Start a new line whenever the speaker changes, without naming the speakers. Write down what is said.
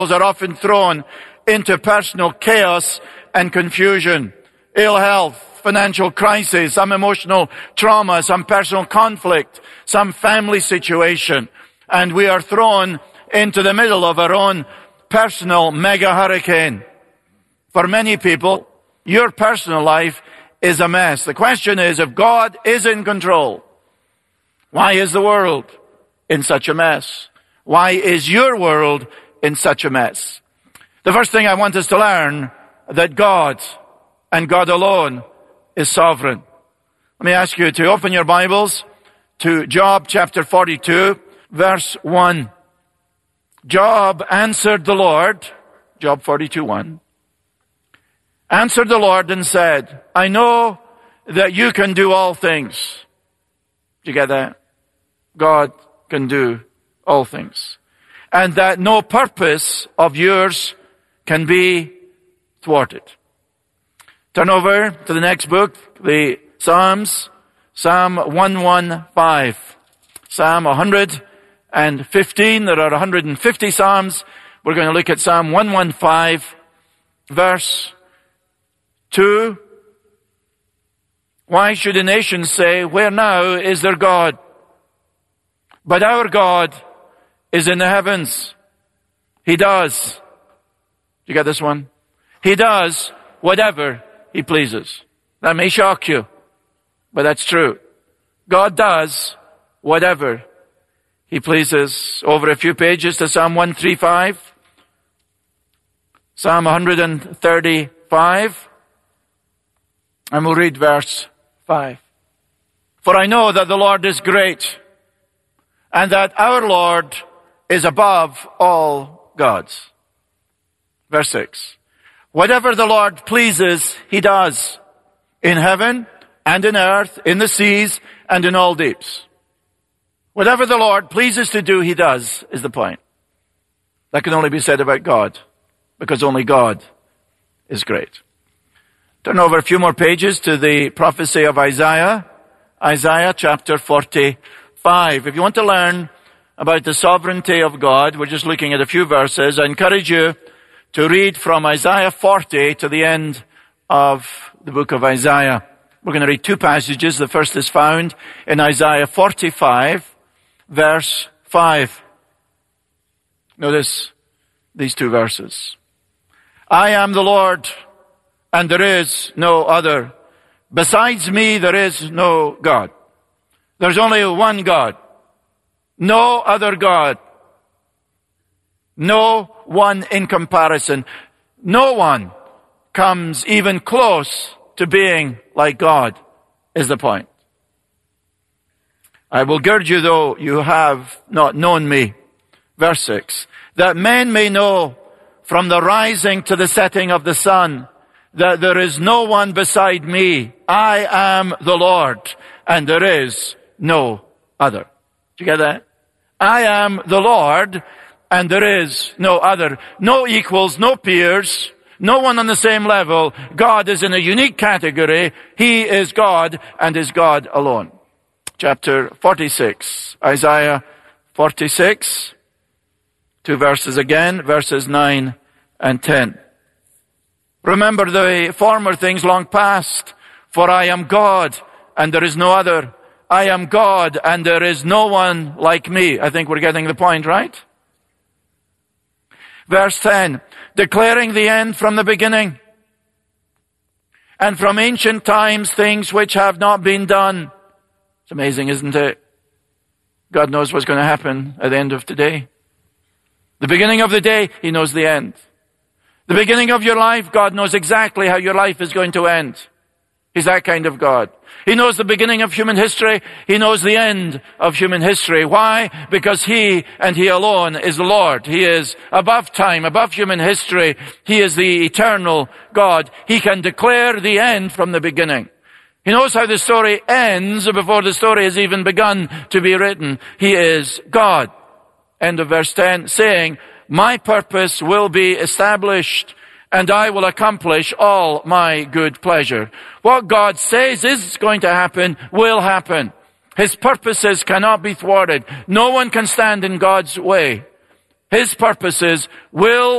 are often thrown into personal chaos and confusion. Ill health, financial crisis, some emotional trauma, some personal conflict, some family situation. And we are thrown into the middle of our own personal mega hurricane. For many people, your personal life is a mess. The question is, if God is in control, why is the world in such a mess? Why is your world in such a mess? The first thing I want us to learn, that God and God alone is sovereign. Let me ask you to open your Bibles to Job chapter 42, verse 1. Job answered the Lord, Job 42:1, answered the Lord and said, I know that you can do all things. Do you get that? God can do all things. And that no purpose of yours can be thwarted. Turn over to the next book, the Psalms, Psalm 115. Psalm 115, there are 150 Psalms. We're going to look at Psalm 115, verse 2. Why should the nations say, where now is their God? But our God is in the heavens. He does. You get this one? He does whatever He pleases. That may shock you, but that's true. God does whatever He pleases. Over a few pages to Psalm 135. Psalm 135. And we'll read verse 5. For I know that the Lord is great, and that our Lord is above all gods. Verse 6. Whatever the Lord pleases, He does, in heaven and in earth, in the seas and in all deeps. Whatever the Lord pleases to do, He does, is the point. That can only be said about God, because only God is great. Turn over a few more pages to the prophecy of Isaiah. Isaiah chapter 45. If you want to learn about the sovereignty of God, we're just looking at a few verses. I encourage you to read from Isaiah 40 to the end of the book of Isaiah. We're going to read two passages. The first is found in Isaiah 45, verse 5. Notice these two verses. I am the Lord, and there is no other. Besides me, there is no God. There's only one God. No other God. No one in comparison. No one comes even close to being like God, is the point. I will gird you, though you have not known me. Verse 6. That men may know from the rising to the setting of the sun that there is no one beside me. I am the Lord, and there is no other. Do you get that? I am the Lord, and there is no other. No equals, no peers, no one on the same level. God is in a unique category. He is God, and is God alone. Chapter 46, Isaiah 46, two verses again, verses 9 and 10. Remember the former things long past, for I am God, and there is no other. I am God, and there is no one like me. I think we're getting the point, right? Verse 10, declaring the end from the beginning, and from ancient times things which have not been done. It's amazing, isn't it? God knows what's going to happen at the end of today. The beginning of the day, He knows the end. The beginning of your life, God knows exactly how your life is going to end. He's that kind of God. He knows the beginning of human history. He knows the end of human history. Why? Because He and He alone is the Lord. He is above time, above human history. He is the eternal God. He can declare the end from the beginning. He knows how the story ends before the story has even begun to be written. He is God. End of verse 10, saying, my purpose will be established, and I will accomplish all my good pleasure. What God says is going to happen will happen. His purposes cannot be thwarted. No one can stand in God's way. His purposes will